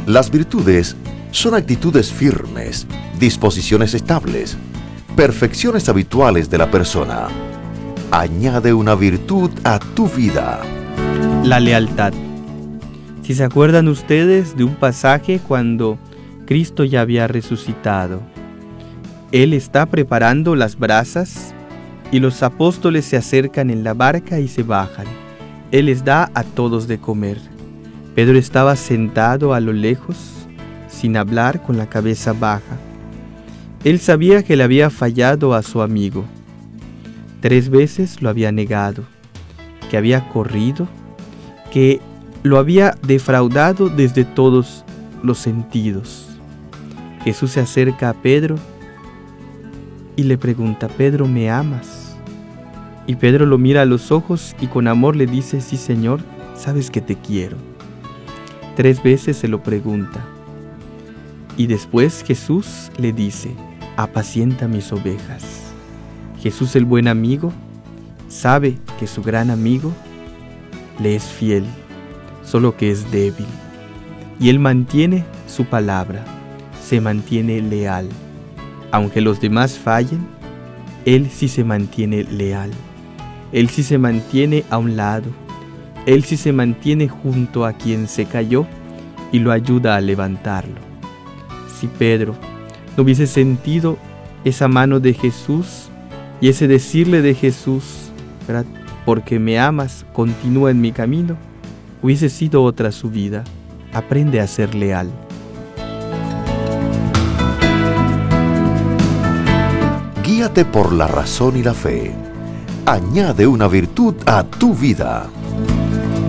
Las virtudes son actitudes firmes, disposiciones estables, perfecciones habituales de la persona. Añade una virtud a tu vida. La lealtad. Si se acuerdan ustedes de un pasaje cuando Cristo ya había resucitado, Él está preparando las brasas y los apóstoles se acercan en la barca y se bajan. Él les da a todos de comer. Pedro estaba sentado a lo lejos, sin hablar, con la cabeza baja. Él sabía que le había fallado a su amigo. 3 veces lo había negado, que había corrido, que lo había defraudado desde todos los sentidos. Jesús se acerca a Pedro y le pregunta: Pedro, ¿me amas? Y Pedro lo mira a los ojos y con amor le dice: sí, Señor, sabes que te quiero. 3 veces se lo pregunta. Y después Jesús le dice: apacienta mis ovejas. Jesús, el buen amigo, sabe que su gran amigo le es fiel, solo que es débil. Y Él mantiene su palabra, se mantiene leal. Aunque los demás fallen, Él sí se mantiene leal. Él sí se mantiene a un lado. Él sí se mantiene junto a quien se cayó y lo ayuda a levantarlo. Si Pedro no hubiese sentido esa mano de Jesús y ese decirle de Jesús, ¿verdad?, porque me amas, continúa en mi camino, hubiese sido otra su vida. Aprende a ser leal. Guíate por la razón y la fe. Añade una virtud a tu vida.